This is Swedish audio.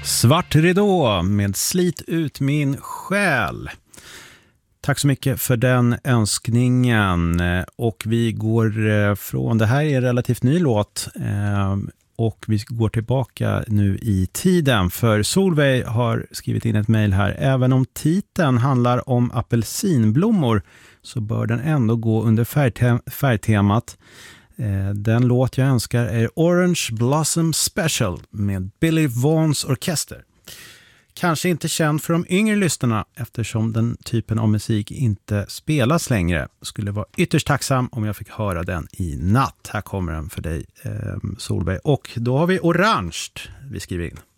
Svart ridå med Slit ut min själ. Tack så mycket för den önskningen. Och vi går från, det här är en relativt ny låt, och vi går tillbaka nu i tiden, för Solveig har skrivit in ett mejl här. Även om titeln handlar om apelsinblommor så bör den ändå gå under färgtemat. Den låt jag önskar är Orange Blossom Special med Billy Vaughns orkester. Kanske inte känd för de yngre lyssnarna eftersom den typen av musik inte spelas längre. Skulle vara ytterst tacksam om jag fick höra den i natt. Här kommer den för dig, Solveig. Och då har vi orange vi skriver in.